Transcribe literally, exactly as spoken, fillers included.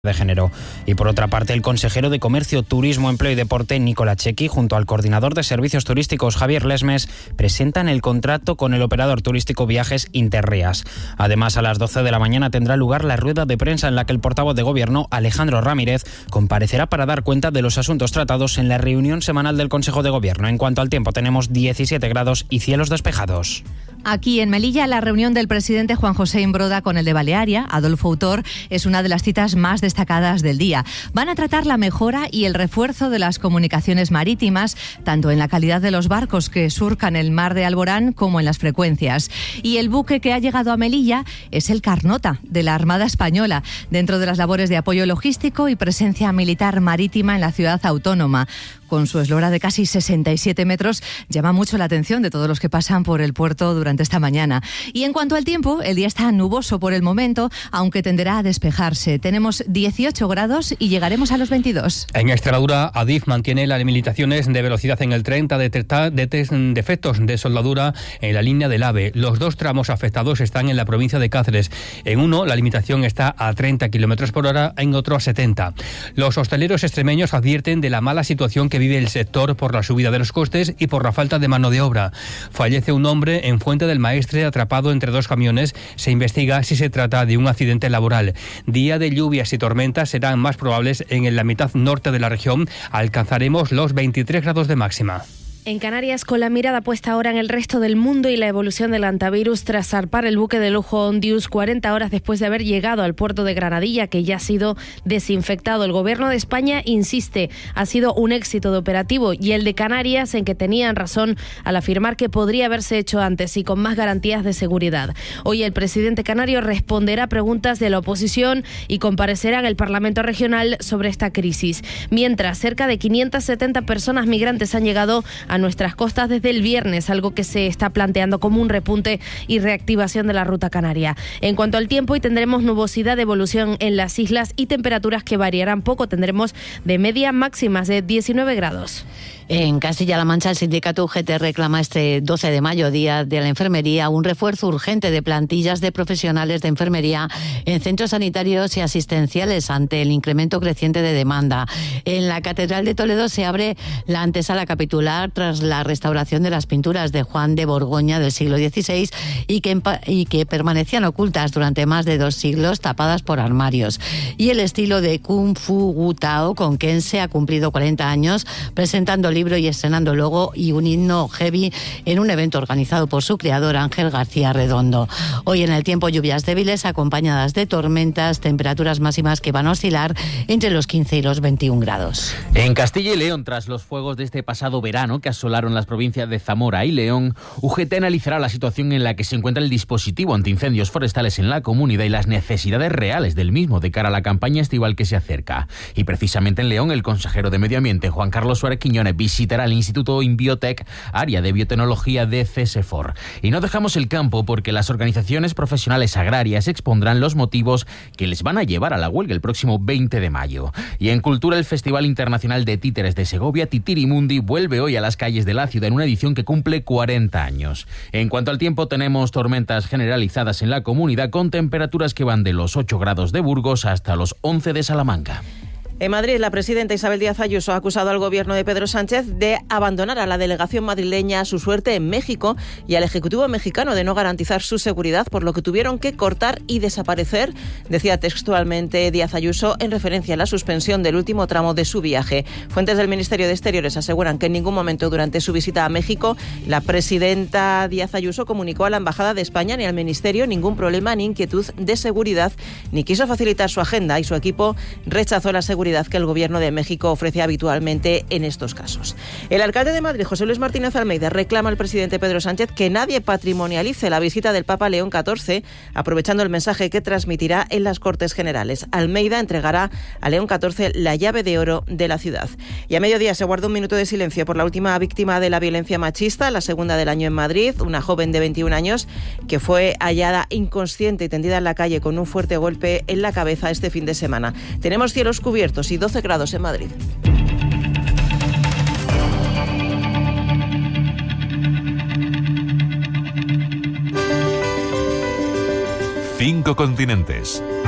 de género. Y por otra parte, el consejero de Comercio, Turismo, Empleo y Deporte, Nicola Chequi, junto al coordinador de servicios turísticos, Javier Lesmes, presentan el contrato con el operador turístico Viajes Interrías. Además, a las doce de la mañana tendrá lugar la rueda de prensa en la que el portavoz de Gobierno, Alejandro Ramírez, comparecerá para dar cuenta de los asuntos tratados en la reunión semanal del Consejo de Gobierno. En cuanto al tiempo, tenemos diecisiete grados y cielos despejados. Aquí en Melilla, la reunión del presidente Juan José Imbroda con el de Balearia, Adolfo Autor, es una de las citas más destacadas del día. Van a tratar la mejora y el refuerzo de las comunicaciones marítimas, tanto en la calidad de los barcos que surcan el mar de Alborán como en las frecuencias. Y el buque que ha llegado a Melilla es el Carnota, de la Armada Española, dentro de las labores de apoyo logístico y presencia militar marítima en la ciudad autónoma. Con su eslora de casi sesenta y siete metros, llama mucho la atención de todos los que pasan por el puerto durante esta mañana. Y en cuanto al tiempo, el día está nuboso por el momento, aunque tenderá a despejarse. Tenemos dieciocho grados y llegaremos a los veintidós. En Extremadura, Adif mantiene las limitaciones de velocidad en el tren tras detectar defectos de soldadura en la línea del AVE. Los dos tramos afectados están en la provincia de Cáceres. En uno, la limitación está a treinta kilómetros por hora, en otro a setenta. Los hosteleros extremeños advierten de la mala situación que vive el sector por la subida de los costes y por la falta de mano de obra. Fallece un hombre en Fuente del Maestre atrapado entre dos camiones. Se investiga si se trata de un accidente laboral. Día de lluvias y tormentas serán más probables en la mitad norte de la región. Alcanzaremos los veintitrés grados de máxima. En Canarias, con la mirada puesta ahora en el resto del mundo y la evolución del hantavirus tras zarpar el buque de lujo Ondius cuarenta horas después de haber llegado al puerto de Granadilla, que ya ha sido desinfectado. El Gobierno de España insiste, ha sido un éxito de operativo, y el de Canarias en que tenían razón al afirmar que podría haberse hecho antes y con más garantías de seguridad. Hoy el presidente canario responderá a preguntas de la oposición y comparecerá en el Parlamento Regional sobre esta crisis. Mientras, cerca de quinientas setenta personas migrantes han llegado a nuestras costas desde el viernes, algo que se está planteando como un repunte y reactivación de la ruta canaria. En cuanto al tiempo, hoy tendremos nubosidad de evolución en las islas y temperaturas que variarán poco. Tendremos de media máximas de diecinueve grados. En Castilla-La Mancha, el sindicato U G T reclama este doce de mayo, Día de la Enfermería, un refuerzo urgente de plantillas de profesionales de enfermería en centros sanitarios y asistenciales ante el incremento creciente de demanda. En la Catedral de Toledo se abre la antesala capitular tras la restauración de las pinturas de Juan de Borgoña del siglo dieciséis y que, y que permanecían ocultas durante más de dos siglos, tapadas por armarios. Y el estilo de Kung Fu Wu Tao con Kense ha cumplido cuarenta años, presentando libros y estrenando logo y un himno heavy en un evento organizado por su creador Ángel García Redondo. Hoy en el tiempo, lluvias débiles acompañadas de tormentas, temperaturas máximas que van a oscilar entre los quince y los veintiún grados. En Castilla y León, tras los fuegos de este pasado verano que asolaron las provincias de Zamora y León, U G T analizará la situación en la que se encuentra el dispositivo antiincendios forestales en la comunidad y las necesidades reales del mismo de cara a la campaña estival que se acerca. Y precisamente en León, el consejero de Medio Ambiente, Juan Carlos Suárez Quiñones, visitará el Instituto Inbiotec, área de biotecnología de CESEFOR. Y no dejamos el campo porque las organizaciones profesionales agrarias expondrán los motivos que les van a llevar a la huelga el próximo veinte de mayo. Y en cultura, el Festival Internacional de Títeres de Segovia, Titirimundi, vuelve hoy a las calles de la ciudad en una edición que cumple cuarenta años. En cuanto al tiempo, tenemos tormentas generalizadas en la comunidad con temperaturas que van de los ocho grados de Burgos hasta los once de Salamanca. En Madrid, la presidenta Isabel Díaz Ayuso ha acusado al gobierno de Pedro Sánchez de abandonar a la delegación madrileña a su suerte en México y al Ejecutivo mexicano de no garantizar su seguridad, por lo que tuvieron que cortar y desaparecer, decía textualmente Díaz Ayuso, en referencia a la suspensión del último tramo de su viaje. Fuentes del Ministerio de Exteriores aseguran que en ningún momento durante su visita a México la presidenta Díaz Ayuso comunicó a la Embajada de España ni al Ministerio ningún problema ni inquietud de seguridad, ni quiso facilitar su agenda, y su equipo rechazó la seguridad que el Gobierno de México ofrece habitualmente en estos casos. El alcalde de Madrid, José Luis Martínez Almeida, reclama al presidente Pedro Sánchez que nadie patrimonialice la visita del Papa León catorce, aprovechando el mensaje que transmitirá en las Cortes Generales. Almeida entregará a León catorce la llave de oro de la ciudad. Y a mediodía se guarda un minuto de silencio por la última víctima de la violencia machista, la segunda del año en Madrid, una joven de veintiún años que fue hallada inconsciente y tendida en la calle con un fuerte golpe en la cabeza este fin de semana. Tenemos cielos cubiertos y doce grados en Madrid. Cinco continentes.